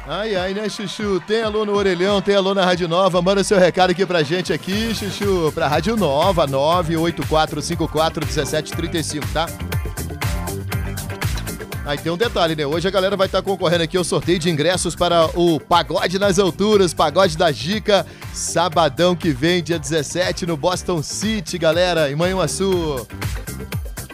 Ai, ai, né, Chuchu? Tem alô no Orelhão, tem alô na Rádio Nova. Manda seu recado aqui pra gente aqui, Chuchu. Pra Rádio Nova, 984541735, tá? Aí tem um detalhe, né? Hoje a galera vai estar concorrendo aqui ao sorteio de ingressos para o Pagode nas Alturas, Pagode da Gica, sabadão que vem, dia 17, no Boston City, galera, em Manhuaçu.